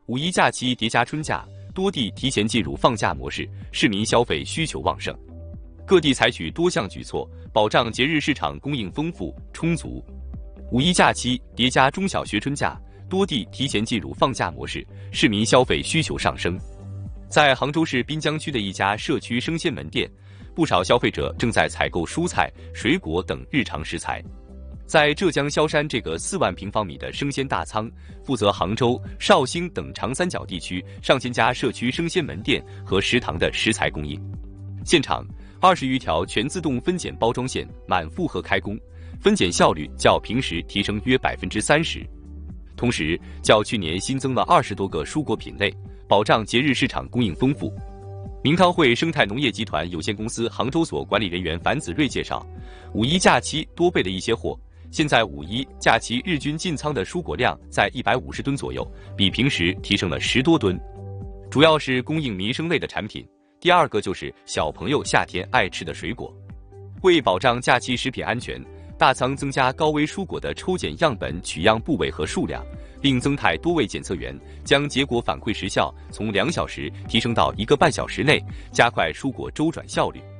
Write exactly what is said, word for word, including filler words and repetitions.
五一假期叠加春假，多地提前进入放假模式，市民消费需求旺盛。各地采取多项举措，保障节日市场供应丰富充足。五一假期叠加中小学春假，多地提前进入放假模式，市民消费需求上升。在杭州市滨江区的一家社区生鲜门店，不少消费者正在采购蔬菜、水果等日常食材。在浙江萧山这个四万平方米的生鲜大仓，负责杭州、绍兴等长三角地区上千家社区生鲜门店和食堂的食材供应。现场二十余条全自动分拣包装线满负荷开工，分拣效率较平时提升约百分之三十。同时，较去年新增了二十多个蔬果品类，保障节日市场供应丰富。明康汇生态农业集团有限公司杭州所管理人员樊子睿介绍，五一假期多备了一些货。现在五一假期日均进仓的蔬果量在一百五十吨左右，比平时提升了十多吨，主要是供应民生类的产品。第二个就是小朋友夏天爱吃的水果。为保障假期食品安全，大仓增加高危蔬果的抽检样本取样部位和数量，并增派多位检测员，将结果反馈时效从两小时提升到一个半小时内，加快蔬果周转效率。